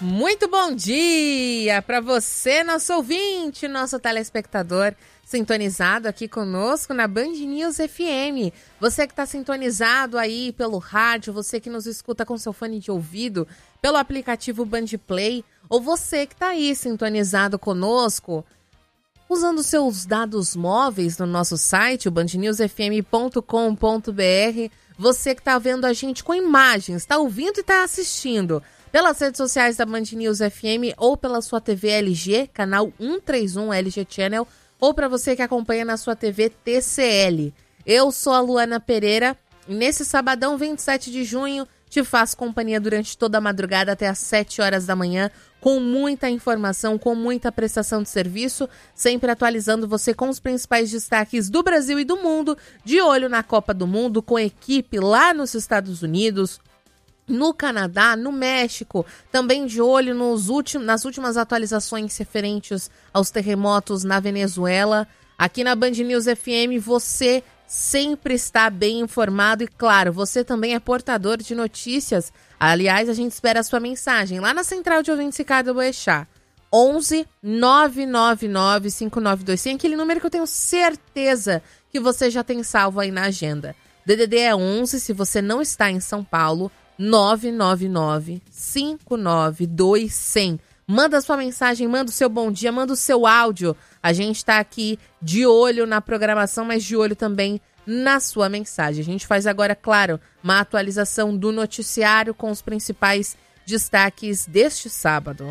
Muito bom dia para você, nosso ouvinte, nosso telespectador, sintonizado aqui conosco na Band News FM. Você que está sintonizado aí pelo rádio, você que nos escuta com seu fone de ouvido, pelo aplicativo Band Play, ou você que está aí sintonizado conosco, usando seus dados móveis no nosso site, o bandnewsfm.com.br. Você que está vendo a gente com imagens, está ouvindo e está assistindo pelas redes sociais da Band News FM ou pela sua TV LG, canal 131 LG Channel, ou para você que acompanha na sua TV TCL. Eu sou a Luana Pereira e nesse sabadão 27 de junho te faço companhia durante toda a madrugada até às 7 horas da manhã, com muita informação, com muita prestação de serviço, sempre atualizando você com os principais destaques do Brasil e do mundo, de olho na Copa do Mundo, com equipe lá nos Estados Unidos, no Canadá, no México, também de olho nas últimas atualizações referentes aos terremotos na Venezuela. Aqui na Band News FM você sempre está bem informado e, claro, você também é portador de notícias. Aliás, a gente espera a sua mensagem lá na Central de Ouvintes Ricardo Boechat. 11 999 5925, aquele número que eu tenho certeza que você já tem salvo aí na agenda. DDD é 11, se você não está em São Paulo, 999 592 100. Manda sua mensagem, manda o seu bom dia, manda o seu áudio. A gente está aqui de olho na programação, mas de olho também na sua mensagem. A gente faz agora, claro, uma atualização do noticiário com os principais destaques deste sábado.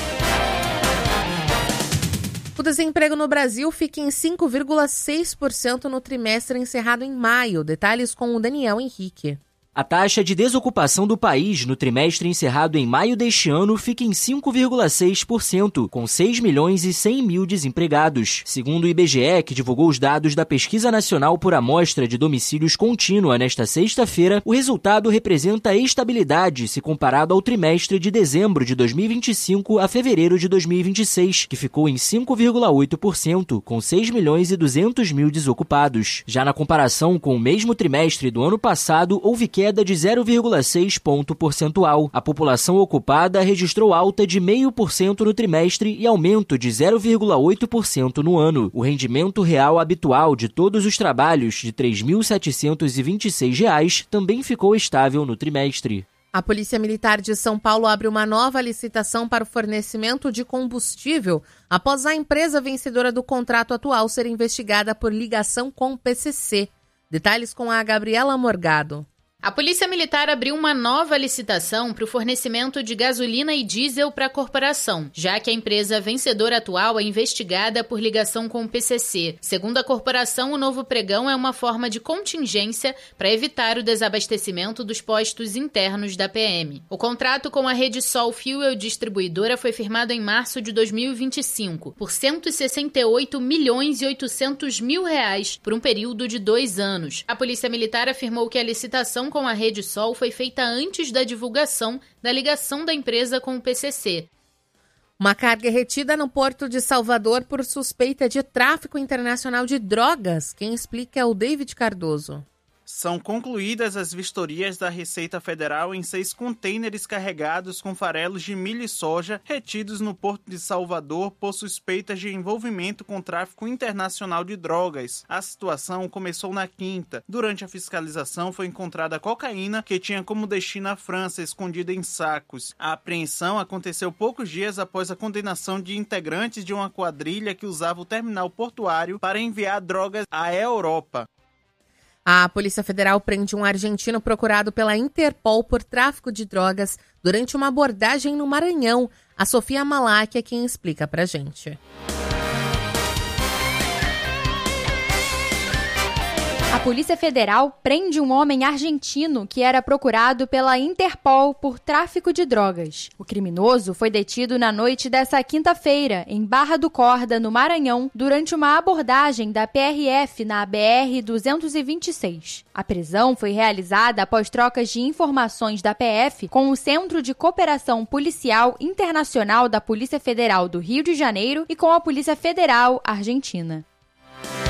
O desemprego no Brasil fica em 5,6% no trimestre encerrado em maio. Detalhes com o Daniel Henrique. A taxa de desocupação do país no trimestre encerrado em maio deste ano fica em 5,6%, com 6 milhões e 100 mil desempregados. Segundo o IBGE, que divulgou os dados da Pesquisa Nacional por Amostra de Domicílios Contínua nesta sexta-feira, o resultado representa estabilidade se comparado ao trimestre de dezembro de 2025 a fevereiro de 2026, que ficou em 5,8%, com 6 milhões e 200 mil desocupados. Já na comparação com o mesmo trimestre do ano passado, houve queda de 0,6 ponto percentual. A população ocupada registrou alta de 0,5% no trimestre e aumento de 0,8% no ano. O rendimento real habitual de todos os trabalhos, de R$ 3.726, também ficou estável no trimestre. A Polícia Militar de São Paulo abre uma nova licitação para o fornecimento de combustível após a empresa vencedora do contrato atual ser investigada por ligação com o PCC. Detalhes com a Gabriela Morgado. A Polícia Militar abriu uma nova licitação para o fornecimento de gasolina e diesel para a corporação, já que a empresa vencedora atual é investigada por ligação com o PCC. Segundo a corporação, o novo pregão é uma forma de contingência para evitar o desabastecimento dos postos internos da PM. O contrato com a Rede Sol Fuel Distribuidora foi firmado em março de 2025 por R$ 168 milhões e 800 mil por um período de 2 anos. A Polícia Militar afirmou que a licitação com a Rede Sol foi feita antes da divulgação da ligação da empresa com o PCC. Uma carga retida no Porto de Salvador por suspeita de tráfico internacional de drogas. Quem explica é o David Cardoso. São concluídas as vistorias da Receita Federal em 6 contêineres carregados com farelos de milho e soja retidos no Porto de Salvador por suspeitas de envolvimento com tráfico internacional de drogas. A situação começou na quinta. Durante a fiscalização foi encontrada cocaína que tinha como destino a França, escondida em sacos. A apreensão aconteceu poucos dias após a condenação de integrantes de uma quadrilha que usava o terminal portuário para enviar drogas à Europa. A Polícia Federal prende um argentino procurado pela Interpol por tráfico de drogas durante uma abordagem no Maranhão. A Sofia Malak é quem explica pra gente. A Polícia Federal prende um homem argentino que era procurado pela Interpol por tráfico de drogas. O criminoso foi detido na noite desta quinta-feira, em Barra do Corda, no Maranhão, durante uma abordagem da PRF na BR-226. A prisão foi realizada após trocas de informações da PF com o Centro de Cooperação Policial Internacional da Polícia Federal do Rio de Janeiro e com a Polícia Federal Argentina.